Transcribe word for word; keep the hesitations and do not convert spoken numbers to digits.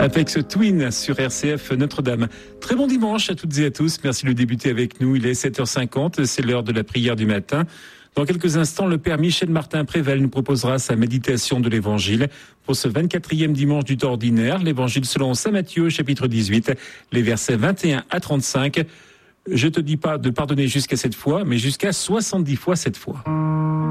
Apex Twin sur R C F Notre-Dame. Très bon dimanche à toutes et à tous. Merci de débuter avec nous. Il est sept heures cinquante, c'est l'heure de la prière du matin. Dans quelques instants, le Père Michel Martin Prével nous proposera sa méditation de l'Évangile pour ce vingt-quatrième dimanche du temps ordinaire. L'Évangile selon saint Matthieu, chapitre dix-huit, les versets vingt et un à trente-cinq. Je te dis pas de pardonner jusqu'à sept fois, mais jusqu'à soixante-dix fois sept fois.